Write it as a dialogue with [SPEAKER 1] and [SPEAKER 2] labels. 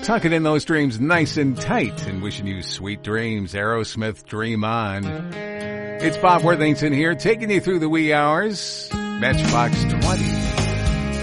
[SPEAKER 1] Tucking in those dreams nice and tight and wishing you sweet dreams. Aerosmith, Dream On. It's Bob Worthington here, taking you through the wee hours. Matchbox 20.